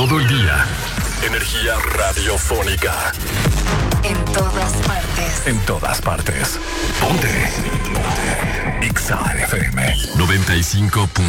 todo el día. Energía radiofónica. En todas partes. En todas partes. Ponte. Ponte. Exa FM 95.7.